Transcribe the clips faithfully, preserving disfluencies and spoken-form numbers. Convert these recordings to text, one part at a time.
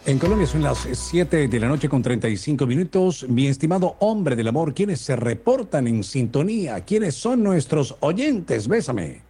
En Colombia son las siete de la noche con treinta y cinco minutos. Mi estimado hombre del amor, ¿quiénes se reportan en sintonía? ¿Quiénes son nuestros oyentes? Bésame.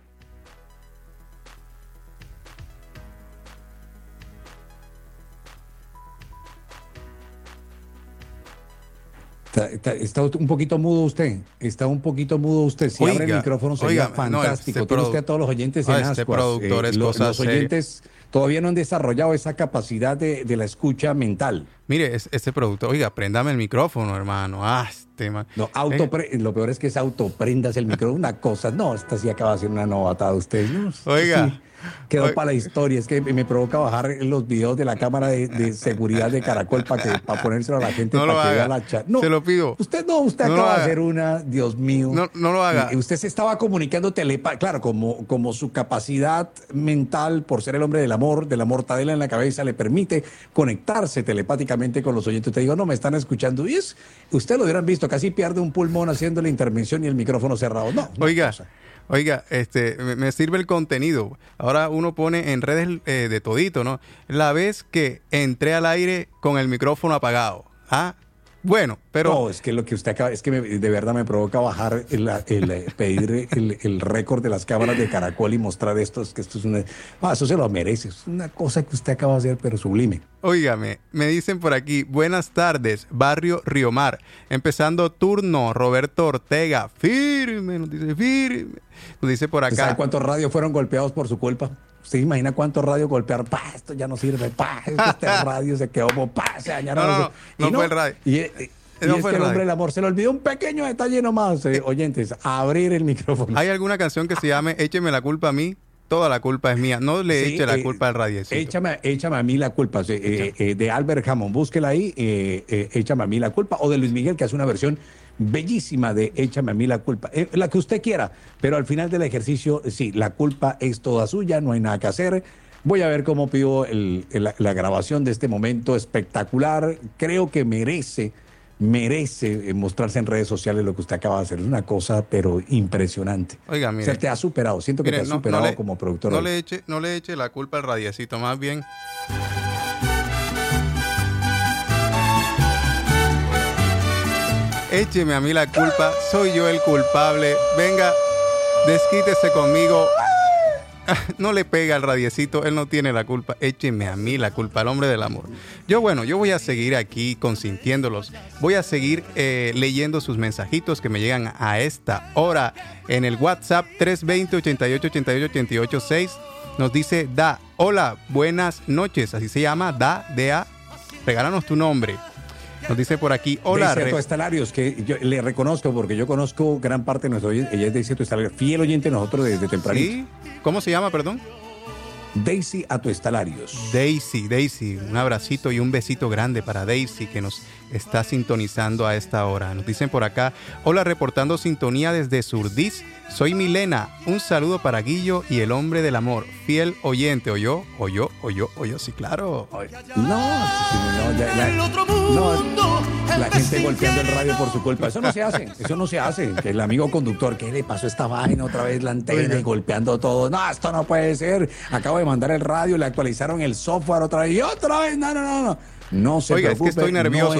Está, está, está un poquito mudo usted. Está un poquito mudo usted. Si oiga, abre el micrófono sería oiga, fantástico. No, Tiene usted a todos los oyentes en este ascuas. productor Eh, es lo, cosa los oyentes todavía no han desarrollado esa capacidad de, de la escucha mental. Mire, es, este productor, oiga, préndame el micrófono, hermano. Ah, este man. No, autopre- eh. Lo peor es que es autoprendas el micrófono. Una cosa, no, esta sí acaba de ser una novatada usted. ¿No? Oiga. Sí. Quedó Oiga. para la historia. Es que me provoca bajar los videos de la cámara de, de seguridad de Caracol para que para ponérselo a la gente No lo para que vea haga. la chat. No, se lo pido. Usted no, usted No lo acaba de haga. hacer una, Dios mío. No, no lo haga. Y usted se estaba comunicando telepa, claro, como, como su capacidad mental por ser el hombre del amor, de la mortadela en la cabeza, le permite conectarse telepáticamente con los oyentes. Usted dijo, no, me están escuchando. Y es, usted lo hubieran visto, casi pierde un pulmón haciendo la intervención y el micrófono cerrado. No, una Oiga. cosa. Oiga, este, me, me sirve el contenido. Ahora uno pone en redes eh, de todito, ¿no? La vez que entré al aire con el micrófono apagado. Ah, bueno, pero... No, es que lo que usted acaba, es que me- de verdad me provoca bajar, el, el, eh, pedir el, el récord de las cámaras de Caracol y mostrar esto, es que esto es una... Ah, eso se lo merece, es una cosa que usted acaba de hacer, pero sublime. Óigame, me dicen por aquí, buenas tardes, Barrio Riomar. Empezando turno, Roberto Ortega, firme, nos dice firme. Nos dice por ¿Usted sabe acá. cuántos radios fueron golpeados por su culpa? ¿Usted imagina cuántos radios golpearon? Pa, esto ya no sirve, pa, este radio se quedó como, pa, se dañaron. No, no, los- no, Y no fue el radio. Y, eh, y No es fue que el el hombre radio. del amor se le olvidó un pequeño detalle nomás, eh, oyentes, abrir el micrófono. ¿Hay alguna canción que se llame Écheme la culpa a mí? Toda la culpa es mía. No le Sí, eche la eh, culpa al radiecito. Échame, échame a mí la culpa, eh, eh, eh, de Albert Hammond, búsquela ahí, eh, eh, échame a mí la culpa, o de Luis Miguel, que hace una versión bellísima de échame a mí la culpa, eh, la que usted quiera, pero al final del ejercicio, sí, la culpa es toda suya, no hay nada que hacer. Voy a ver cómo pido el- el- la, la grabación de este momento espectacular, creo que merece, merece eh, mostrarse en redes sociales lo que usted acaba de hacer, es una cosa, pero impresionante. Oiga, O mire. sea, te ha superado, siento que Mire, te ha no- no superado le- como productor. No hoy. le, eche, no le eche la culpa al radiecito, más bien. Écheme a mí la culpa, soy yo el culpable. Venga, desquítese conmigo. No le pega al radiecito, él no tiene la culpa. Écheme a mí la culpa, al hombre del amor. Yo, bueno, yo voy a seguir aquí consintiéndolos. Voy a seguir eh, leyendo sus mensajitos que me llegan a esta hora en el WhatsApp tres dos cero, ochenta y ocho, ochenta y ocho, ochenta y ocho, seis. Nos dice Da, hola, buenas noches. Así se llama, Da, D-A. Regálanos tu nombre. Nos dice por aquí, hola. Daisy re- Estalarios, que yo le reconozco porque yo conozco gran parte de nuestro oyente. Ella es Daisy Estalarios, fiel oyente de nosotros desde tempranito. ¿Sí? ¿Cómo se llama, perdón? Daisy Estalarios. Daisy, Daisy, un abracito y un besito grande para Daisy que nos está sintonizando a esta hora. Nos dicen por acá, hola, reportando sintonía desde Surdís. Soy Milena, un saludo para Guillo y el hombre del amor, fiel oyente. ¿Oyó? ¿Oyó? ¿Oyó? ¿Oyó? Sí, claro. No, sí, sí, no, ya- la, no, la gente golpeando el radio por su culpa. Eso no se hace, eso no se hace. Que el amigo conductor, ¿qué le pasó a esta vaina? Otra vez la antena y golpeando todo. No, esto no puede ser. Acabo de mandar el radio, le actualizaron el software otra vez y otra vez. No, no, no, no. No se Oiga, es que preocupe. estoy nervioso. no